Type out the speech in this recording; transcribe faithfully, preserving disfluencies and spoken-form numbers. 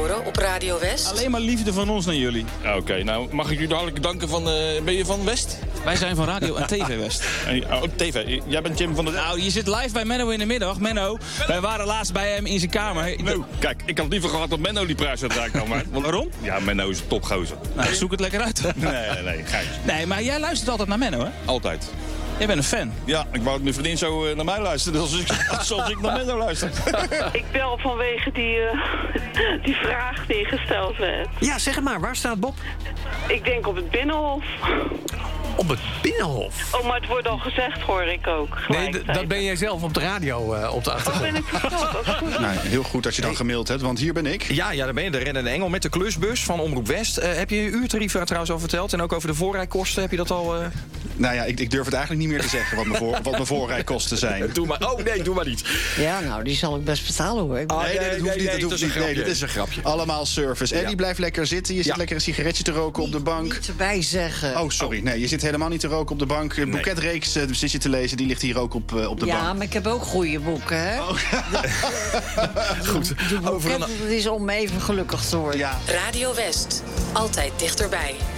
horen op Radio West. Alleen maar liefde van ons naar jullie. Oké, okay, nou mag ik jullie hartelijk danken van... Uh, ben je van West? Wij zijn van Radio en T V West. Oh, T V. Jij bent Jim van de... Nou, je zit live bij Menno in de middag. Menno, wij waren laatst bij hem in zijn kamer. Nou, kijk, ik had liever gehad dat Menno die prijs had raakt. Maar. Want... Waarom? Ja, Menno is een topgozer. Nou, zoek het lekker uit. Nee, nee, nee, geintje. Nee, maar jij luistert altijd naar Menno, hè? Altijd. Jij bent een fan. Ja, ik wou dat mijn vriendin zo uh, naar mij luisterde, zoals ik, zoals ik naar Menno luister. Ik bel vanwege die, uh, die vraag die gesteld werd. Ja, zeg het maar. Waar staat Bob? Ik denk op het Binnenhof. Op het Binnenhof? Oh, maar het wordt al gezegd, hoor ik ook. Nee, d- dat ben jij zelf op de radio uh, op de achtergrond. Oh, ben ik verteld? Dat is goed. Nou, heel goed dat je dan gemaild hebt, want hier ben ik. Ja, ja, daar ben je, de reddende engel met de klusbus van Omroep West. Uh, heb je je uurtarief daar trouwens al verteld? En ook over de voorrijkosten, heb je dat al... Uh... Nou ja, ik, ik durf het eigenlijk niet meer te zeggen wat mijn, voor, wat mijn voorrijkosten zijn. Doe maar. Oh nee, doe maar niet. Ja, nou, die zal ik best betalen, hoor. Ik oh, nee, nee, dat hoeft niet. Dat hoeft niet. Nee, dit is een grapje. Allemaal service. En ja. die blijft lekker zitten. Je zit ja. lekker een sigaretje te roken niet, op de bank. Niet erbij zeggen. Oh, sorry. Nee, je zit helemaal niet te roken op de bank. Een boeketreeks uh, zit je te lezen, die ligt hier ook op, uh, op de ja, bank. Ja, maar ik heb ook goede boeken, hè? Oh. Goed. De boeket, het is om even gelukkig te worden. Ja. Radio West. Altijd dichterbij.